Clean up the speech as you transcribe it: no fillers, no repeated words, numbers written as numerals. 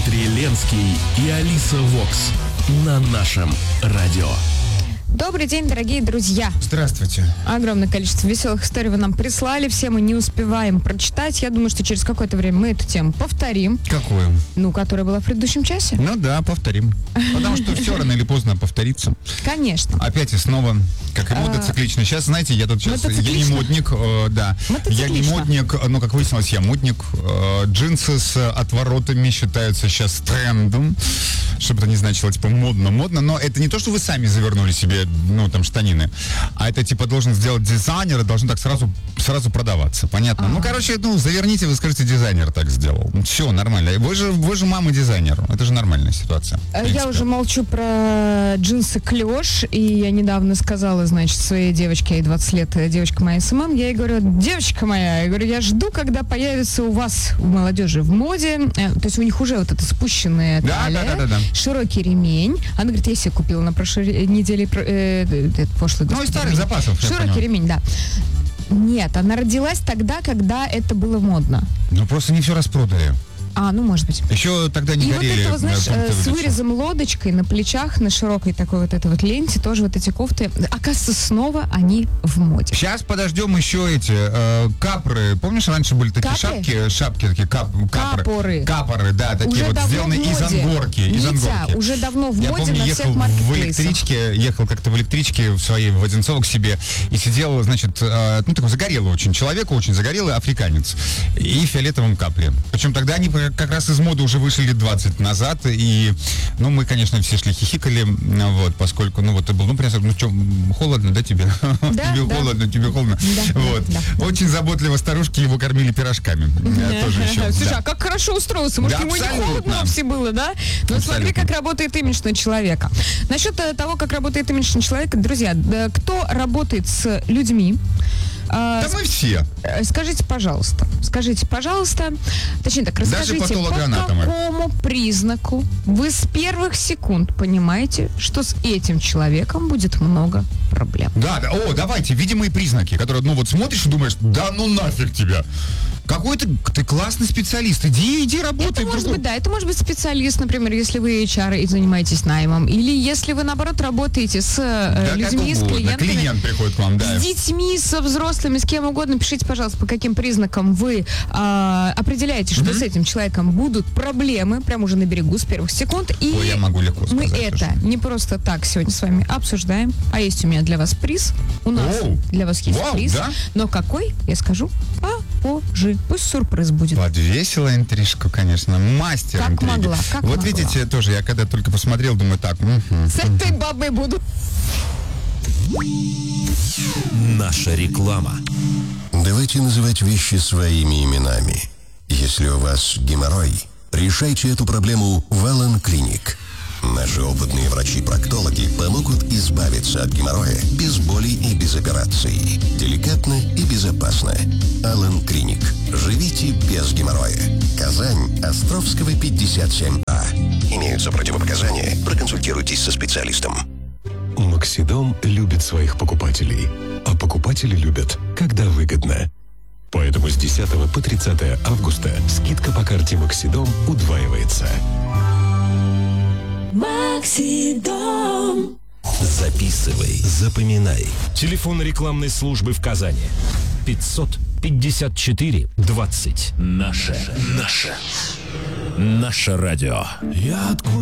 Дмитрий Ленский и Алиса Вокс на нашем радио. Добрый день, дорогие друзья. Здравствуйте. Огромное количество веселых историй вы нам прислали. Все мы не успеваем прочитать. Я думаю, что через какое-то время мы эту тему повторим. Какую? Которая была в предыдущем часе. Ну да, повторим. Потому что все рано или поздно повторится. Конечно. Опять и снова, как и мотоциклично. Сейчас, знаете, я не модник, да. Я не модник, но, как выяснилось, я модник. Джинсы с отворотами считаются сейчас трендом. Чтобы это не значило, типа, модно. Но это не то, что вы сами завернули себе, штанины. А это, типа, должен сделать дизайнер и должен так сразу продаваться. Понятно? Заверните, вы скажете, дизайнер так сделал. Все, нормально. Вы же мама дизайнер. Это же нормальная ситуация. Я уже молчу про джинсы клеш. И я недавно сказала, своей девочке, ей 20 лет, девочка моя СММ, я ей говорю: девочка моя, я жду, когда появится у вас, у молодежи, в моде, то есть у них уже вот это спущенное талия, широкий ремень. Она говорит: я себе купила на прошлой неделе, прошлый год. Из старых запасов. Широкий ремень, да. Нет, она родилась тогда, когда это было модно. Просто не все распродали. Может быть. Еще тогда не горели. И вот это, с вырезом лодочкой на плечах, на широкой такой вот этой вот ленте, тоже вот эти кофты, оказывается, снова они в моде. Сейчас подождем еще эти капры. Помнишь, раньше были такие шапки такие, капоры. Капоры, да, такие вот сделаны из ангорки. Уже давно в моде. Я помню, на всех маркетплейсах. ехал как-то в электричке в своей в Одинцово к себе и сидел, такой загорелый очень человек, очень загорелый африканец и в фиолетовом капре. Причем тогда они как раз из моды уже вышли лет 20 назад, и, мы, конечно, все шли хихикали, поскольку, это был, холодно, да, тебе? Да, тебе холодно. Да. Очень заботливо старушки его кормили пирожками. Тоже еще. Слушай, а как хорошо устроился, может, ему не холодно вовсе было, да? Но смотри, как работает имидж на человека. Насчет того, как работает имидж на человека, друзья, кто работает с людьми, да мы все. Скажите, пожалуйста, точнее так, расскажите, по какому признаку вы с первых секунд понимаете, что с этим человеком будет много проблем? Да, давайте, видимые признаки, которые, смотришь и думаешь: да ну нафиг тебя. Какой ты классный специалист, иди работай. Это может быть специалист, например, если вы HR и занимаетесь наймом, или если вы, наоборот, работаете с людьми, с клиентами. Клиент приходит к вам, да. С детьми, со взрослыми, с кем угодно. Пишите, пожалуйста, по каким признакам вы определяете, что с этим человеком будут проблемы, прямо уже на берегу с первых секунд. И я могу легко сказать. Мы это не просто так сегодня с вами обсуждаем, а есть у меня для вас приз. У нас для вас есть приз. Да? Но какой, я скажу попозже. Пусть сюрприз будет. Подвесила интрижку, конечно. Мастер как интриги. Могла. Видите, тоже я когда только посмотрел, думаю, так. С этой бабой буду. Наша реклама. Давайте называть вещи своими именами. Если у вас геморрой, решайте эту проблему в Аллен Клиник. Наши опытные врачи-проктологи помогут избавиться от геморроя без боли и без операций. Деликатно и безопасно. Аллен Клиник. Живите без геморроя. Казань, Островского, 57А. Имеются противопоказания. Проконсультируйтесь со специалистом. Максидом любит своих покупателей, а покупатели любят, когда выгодно. Поэтому с 10 по 30 августа скидка по карте Максидом удваивается. Максидом. Записывай, запоминай. Телефон рекламной службы в Казани: 554 20. Наше радио. Я откуда